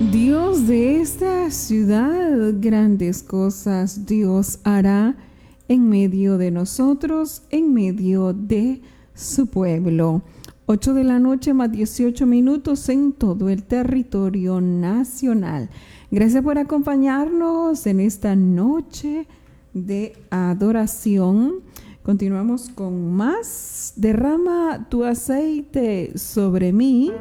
Dios de esta ciudad, grandes cosas Dios hará en medio de nosotros, en medio de su pueblo. 8 de la noche más 18 minutos en todo el territorio nacional. Gracias por acompañarnos en esta noche de adoración. Continuamos con más. Derrama tu aceite sobre mí.